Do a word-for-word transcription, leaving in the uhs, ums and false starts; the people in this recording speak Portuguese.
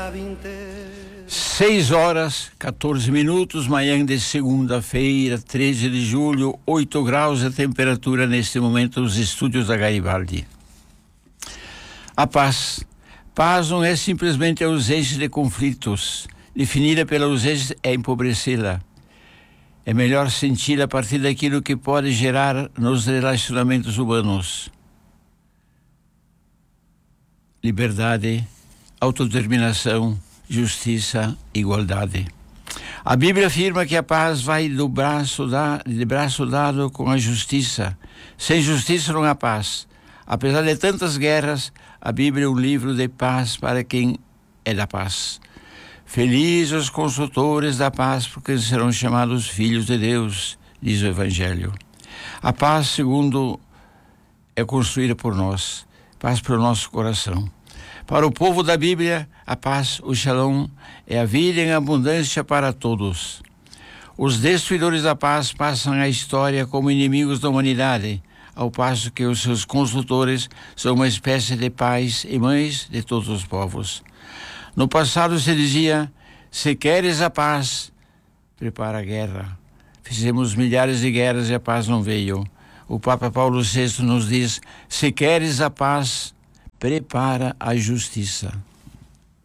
Seis horas, quatorze minutos, manhã de segunda-feira, treze de julho, oito graus a temperatura neste momento nos estúdios da Garibaldi. A paz. Paz não é simplesmente a ausência de conflitos. Definida pela ausência é empobrecê-la. É melhor senti-la a partir daquilo que pode gerar nos relacionamentos humanos. Liberdade, autodeterminação, justiça, igualdade. A Bíblia afirma que a paz vai do braço da, de braço dado com a justiça. Sem justiça não há paz. Apesar de tantas guerras, a Bíblia é um livro de paz para quem é da paz. Felizes os consultores da paz, porque serão chamados filhos de Deus, diz o Evangelho. A paz, segundo, é construída por nós. Paz para o nosso coração. Para o povo da Bíblia, a paz, o shalom, é a vida em abundância para todos. Os destruidores da paz passam a história como inimigos da humanidade, ao passo que os seus consultores são uma espécie de pais e mães de todos os povos. No passado se dizia, se queres a paz, prepara a guerra. Fizemos milhares de guerras e a paz não veio. O Papa Paulo sexto nos diz, se queres a paz, prepara a justiça.